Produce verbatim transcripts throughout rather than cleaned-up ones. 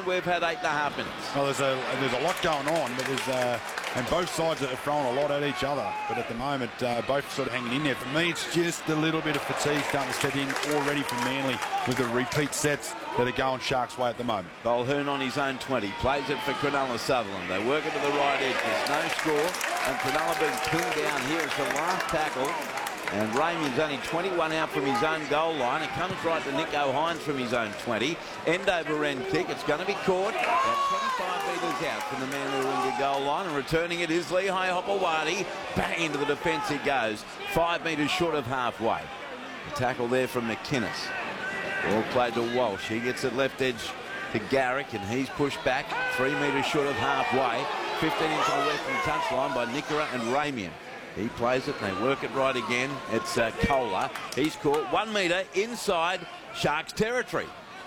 and we've had eight and a half minutes. Well, there's a there's a lot going on, but there's uh, and both sides are throwing a lot at each other. But at the moment, uh, both sort of hanging in there. For me, it's just a little bit of fatigue starting to set in already from Manly with the repeat sets that are going Sharks' way at the moment. Mulhern on his own twenty, plays it for Cronulla Sutherland. They work it to the right edge. There's no score, and Cronulla being pinned down here as the last tackle. And Ramien's only twenty-one out from his own goal line. It comes right to Nicho Hynes from his own twenty. End over end kick. It's going to be caught at twenty-five metres out from the Manly goal line. And returning it is Lehigh Hopewadi. Bang into the defence he goes. Five metres short of halfway. The tackle there from McInnes. Ball played to Walsh. He gets it left edge to Garrick, and he's pushed back three metres short of halfway. fifteen into the western touchline by Nickera and Ramien. He plays it, and they work it right again. It's uh, Kohler. He's caught one metre inside Sharks territory.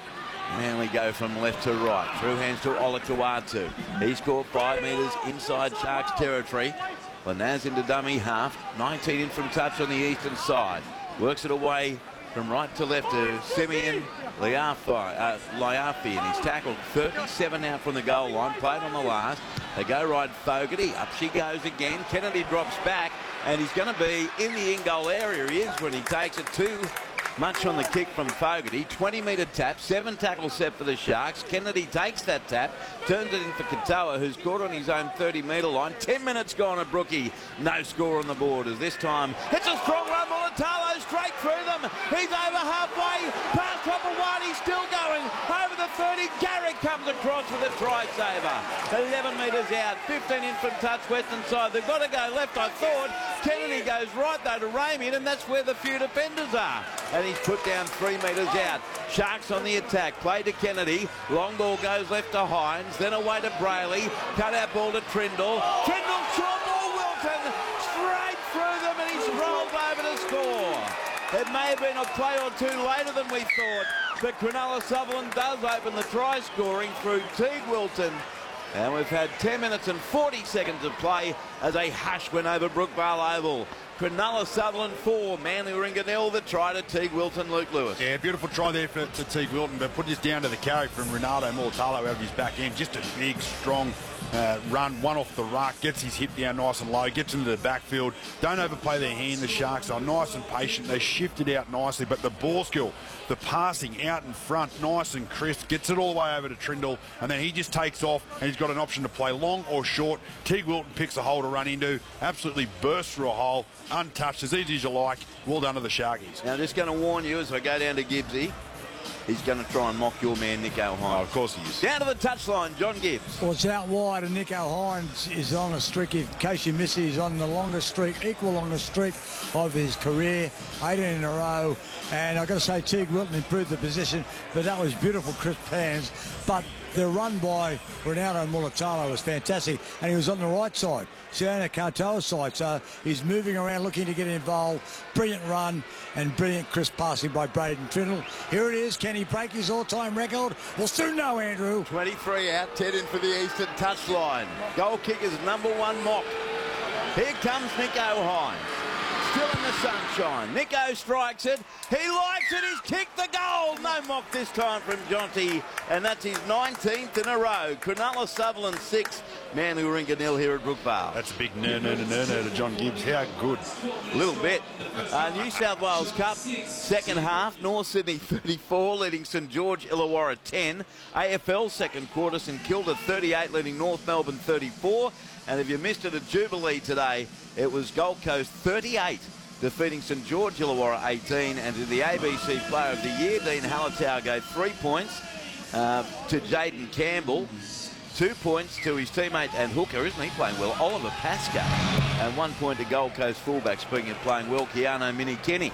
Manly go from left to right. Through hands to Olakau'atu. He's caught five metres inside Sharks territory. Lanaz into dummy half. nineteen in from touch on the eastern side. Works it away from right to left to Simeon Liafi, uh, Liafi, and he's tackled thirty-seven out from the goal line. Played on the last. They go right Fogarty. Up she goes again. Kennedy drops back, and he's going to be in the in-goal area. He is when he takes it too much on the kick from Fogarty. twenty metre tap, seven tackles set for the Sharks. Kennedy takes that tap, turns it in for Katoa, who's caught on his own thirty metre line. ten minutes gone at Brookie. No score on the board as this time it's a strong run. Mulatalo straight through them. He's over halfway. Past Hopewadi, still going. Over the thirty. Garrick comes across with a try saver. eleven metres out. fifteen in from touch western side. They've got to go left, I thought. Kennedy goes right though to Ramien, and that's where the few defenders are. And he's put down three metres out. Sharks on the attack. Play to Kennedy. Long ball goes left to Hynes. Then away to Brayley. Cut out ball to Trindle. Trindle short ball. Wilton straight through them, and he's rolled over to score. It may have been a play or two later than we thought, but Cronulla Sutherland does open the try scoring through Teague Wilton. And we've had ten minutes and forty seconds of play as a hush went over Brookvale Oval. Cronulla Sutherland four, Manly Warringah nil. The try to Teague Wilton, Luke Lewis. Yeah, beautiful try there for, to Teague Wilton, but put this down to the carry from Ronaldo Mulatalo out of his back end. Just a big, strong uh, run, one off the ruck, gets his hip down nice and low, gets into the backfield. Don't overplay their hand, the Sharks are nice and patient. They shifted out nicely, but the ball skill, the passing out in front, nice and crisp, gets it all the way over to Trindle, and then he just takes off, and he's got an option to play long or short. Teague Wilton picks a hole to run into, absolutely bursts through a hole, untouched, as easy as you like. Well done to the Sharkies. Now, I'm just going to warn you as I go down to Gibbsy, he's going to try and mock your man, Nicho Hynes. Oh, of course he is. Down to the touchline, John Gibbs. Well, it's out wide, and Nicho Hynes is on a streak. In case you miss it, he's on the longest streak, equal longest streak of his career, eighteen in a row. And I've got to say, Teague Wilton improved the position, but that was beautiful, crisp hands. But the run by Ronaldo Mulatalo was fantastic, and he was on the right side, Siona Katoa's side, so he's moving around looking to get involved. Brilliant run and brilliant crisp passing by Braden Trindle. Here it is. Can he break his all-time record? We'll soon know, Andrew. twenty-three out, ten in for the eastern touchline. Goal kicker's number one mock. Here comes Nicho Hynes. Still in the sunshine. Nicho strikes it. He likes it. He's kicked the goal. No mock this time from Jonty. And that's his nineteenth in a row. Cronulla Sutherland six. Manly Warringah nil here at Brookvale. That's a big no, no, no, no, no to John Gibbs. How good. A little bit. Uh, New South Wales Cup, second half. North Sydney thirty-four, leading St George Illawarra ten. A F L second quarter, St Kilda thirty-eight, leading North Melbourne thirty-four. And if you missed it at Jubilee today, it was Gold Coast thirty-eight, defeating St George Illawarra eighteen. And to the A B C Player of the Year, Dean Halatau gave three points uh, to Jaden Campbell. Two points to his teammate and hooker, isn't he playing well, Oliver Pascoe. And one point to Gold Coast fullback, speaking of playing well, Keano Minikenny.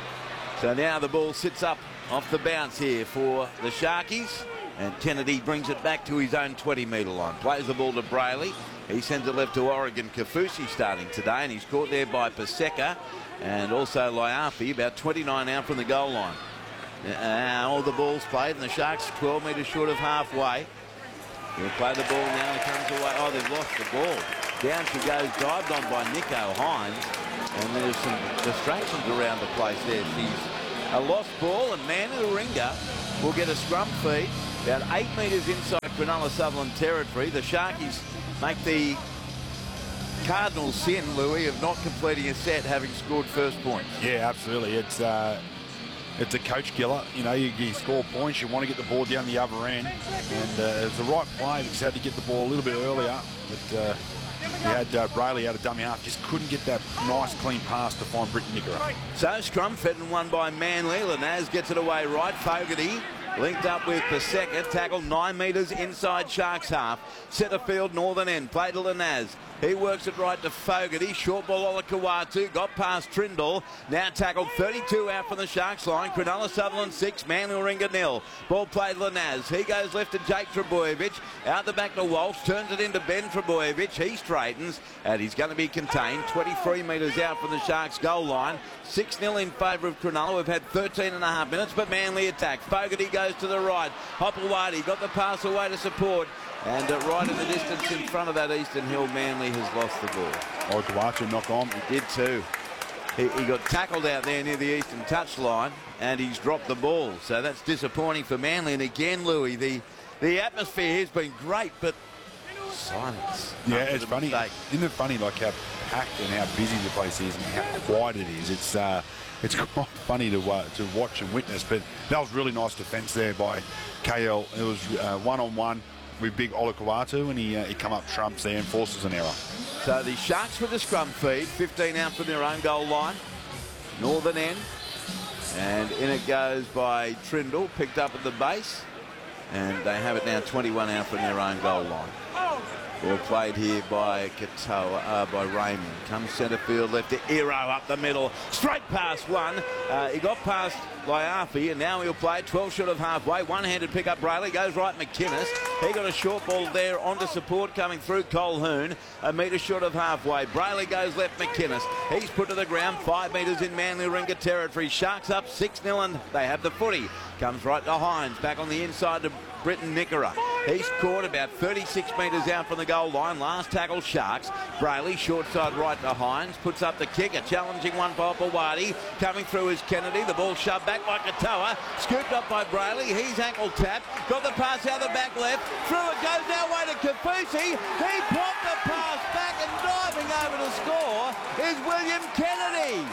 So now the ball sits up off the bounce here for the Sharkies. And Kennedy brings it back to his own twenty metre line. Plays the ball to Brayley. He sends it left to Oregon. Kafusi starting today, and he's caught there by Paseka and also Liafi, about twenty-nine out from the goal line. Now all the balls played, and the Sharks twelve metres short of halfway. He'll play the ball now, and it comes away. Oh, they've lost the ball. Down she goes, dived on by Nicho Hynes, and there's some distractions around the place there. She's a lost ball, and Manly Warringah will get a scrum feed. About eight metres inside Cronulla Sutherland territory. The Sharkies make the Cardinals sin, Louis, of not completing a set having scored first point. Yeah, absolutely. It's uh, it's a coach killer. You know, you, you score points, you want to get the ball down the other end. And uh, it's the right play. Just had to get the ball a little bit earlier. But uh, he had uh, Brayley out of dummy half. Just couldn't get that nice, clean pass to find Britton Nickera. So scrum fed and won by Manly. Lanaz gets it away right. Fogarty linked up with the second. Tackle nine metres inside Sharks half. Centre field, northern end. Play to Lanaz. He works it right to Fogarty. Short ball Olakau'atu. Got past Trindle. Now tackled thirty-two out from the Sharks line. Cronulla Sutherland six. Manly Warringah nil. Ball played Lanaz. He goes left to Jake Trebojevic. Out the back to Walsh. Turns it into Ben Trebojevic. He straightens. And he's going to be contained. twenty-three metres out from the Sharks goal line. six nil in favour of Cronulla. We've had thirteen and a half minutes, but Manly attack. Fogarty goes to the right. Hopewadi got the pass away to support. And uh, right in the distance in front of that Eastern Hill, Manly has lost the ball. Olakau'atu knock on. He did too. He, he got tackled out there near the Eastern touchline, and he's dropped the ball. So that's disappointing for Manly. And again, Louis, the, the atmosphere has been great, but silence. Yeah, it's funny. Mistake. Isn't it funny, like how packed and how busy the place is and how quiet it is? It's uh, it's quite funny to uh, to watch and witness. But that was really nice defence there by K L. It was uh, one-on-one with big Olakau'atu, and he, uh, he come up trumps there and forces an error. So the Sharks with the scrum feed, fifteen out from their own goal line. Northern end. And in it goes by Trindle, picked up at the base. And they have it now twenty-one out from their own goal line. Ball played here by Katoa, uh, by Raymond. Comes centre field left to Iro up the middle. Straight past one. Uh, he got past Liafi, and now he'll play twelve short of halfway. One-handed pick up Brayley. Goes right McInnes. He got a short ball there onto support coming through Colquhoun. A metre short of halfway. Brayley goes left McInnes. He's put to the ground. Five metres in Manly Warringah territory. Sharks up six nil, and they have the footy. Comes right to Hines. Back on the inside to Britton Nickera. He's caught about thirty-six metres out from the goal line. Last tackle Sharks. Brayley short side right to Hines. Puts up the kick. A challenging one for Hopewadi. Coming through is Kennedy. The ball shoved back by Katoa. Scooped up by Brayley. He's ankle tapped. Got the pass out the back left. Through it goes now way to Kafusi. He popped the pass back, and diving over to score is William Kennedy.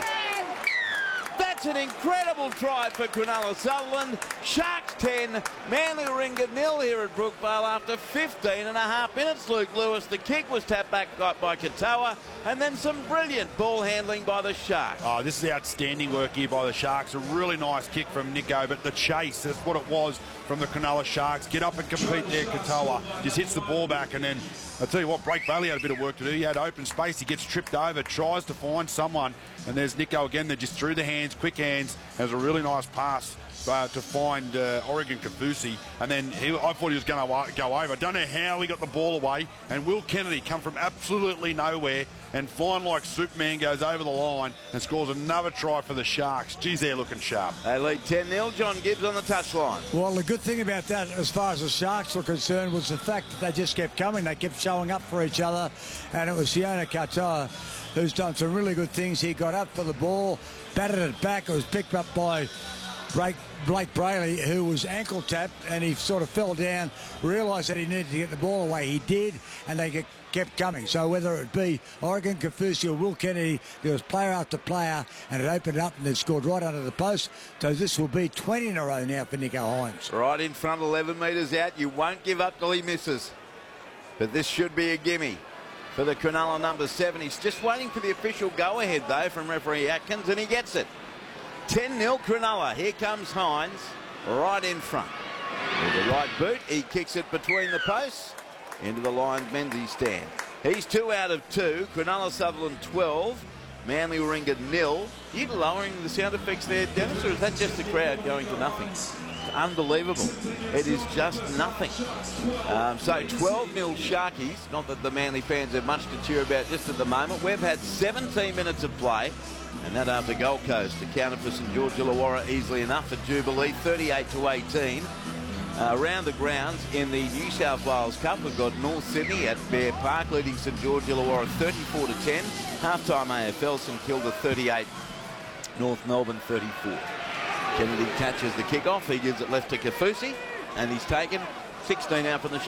That's an incredible try for Cronulla Sutherland. Sharks ten, Manly Warringah nil here at Brookvale after fifteen and a half minutes. Luke Lewis, the kick was tapped back by Katoa, and then some brilliant ball handling by the Sharks. Oh, this is outstanding work here by the Sharks. A really nice kick from Nico, but the chase, that's what it was from the Cronulla Sharks. Get up and compete there, Katoa. Just hits the ball back, and then I'll tell you what, Blake Bailey had a bit of work to do. He had open space. He gets tripped over, tries to find someone, and there's Nico again. They're just through the hands, quick hands. Has a really nice pass uh, to find uh, Oregon Kafusi, and then he, I thought he was going to go over. I don't know how he got the ball away, and Will Kennedy come from absolutely nowhere and flying like Superman goes over the line and scores another try for the Sharks. Geez, they're looking sharp. They lead ten nil. John Gibbs on the touchline. Well, the good thing about that, as far as the Sharks were concerned, was the fact that they just kept coming. They kept showing up for each other, and it was Sione Katoa who's done some really good things. He got up for the ball, batted it back. It was picked up by Blake, Blake Brayley, who was ankle tapped, and he sort of fell down, realised that he needed to get the ball away. He did, and they get, kept coming. So whether it be Oregon Kafusi or Will Kennedy, there was player after player, and it opened up and they scored right under the post. So this will be twenty in a row now for Nico Hines. Right in front, eleven metres out. You won't give up till he misses. But this should be a gimme for the Cronulla number seven. He's just waiting for the official go-ahead, though, from referee Atkins, and he gets it. ten nil Cronulla. Here comes Hines right in front. With the right boot, he kicks it between the posts into the line's Menzies stand. He's two out of two. Cronulla Sutherland twelve. Manly Warringah nil. Are you lowering the sound effects there, Dennis, or is that just the crowd going to nothing? It's unbelievable. It is just nothing. Um, so twelve nil Sharkies. Not that the Manly fans have much to cheer about just at the moment. We've had seventeen minutes of play. And that after Gold Coast accounted for St George Illawarra easily enough at Jubilee, thirty-eight to eighteen. Uh, around the grounds in the New South Wales Cup, we've got North Sydney at Bear Park leading St George Illawarra thirty-four to ten. Half-time A F L, St Kilda thirty-eight, North Melbourne thirty-four. Kennedy catches the kick-off. He gives it left to Kafusi. and he's taken sixteen out from the shot.